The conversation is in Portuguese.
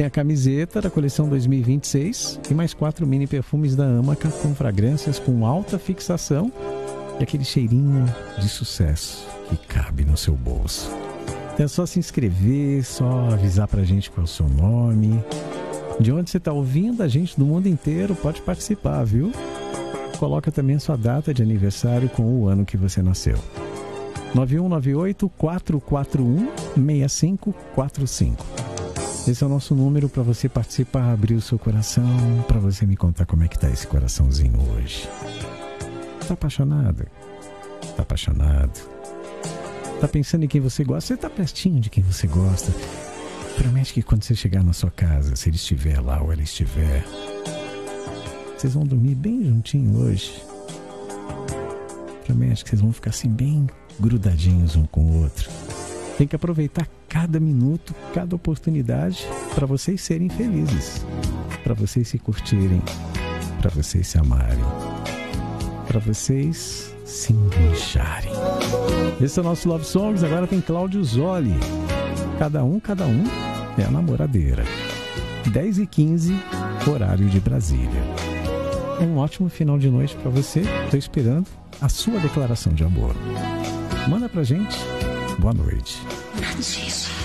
Tem a camiseta da coleção 2026 e mais 4 mini perfumes da Amaca com fragrâncias com alta fixação e aquele cheirinho de sucesso que cabe no seu bolso. É só se inscrever, só avisar pra gente qual é o seu nome, de onde você está ouvindo, a gente do mundo inteiro pode participar, viu? Coloca também a sua data de aniversário com o ano que você nasceu. 9198-441-6545. Esse é o nosso número para você participar, abrir o seu coração, para você me contar como é que tá esse coraçãozinho hoje. Tá apaixonado? Tá apaixonado? Tá pensando em quem você gosta? Você tá pertinho de quem você gosta? Promete que quando você chegar na sua casa, se ele estiver lá ou ela estiver, vocês vão dormir bem juntinho hoje. Promete que vocês vão ficar assim bem grudadinhos um com o outro. Tem que aproveitar cada minuto, cada oportunidade para vocês serem felizes, para vocês se curtirem, para vocês se amarem, para vocês se engancharem. Esse é o nosso Love Songs. Agora tem Cláudio Zoli. Cada um é a namoradeira. 10h15, horário de Brasília. Um ótimo final de noite para você. Estou esperando a sua declaração de amor. Manda pra gente. Boa noite.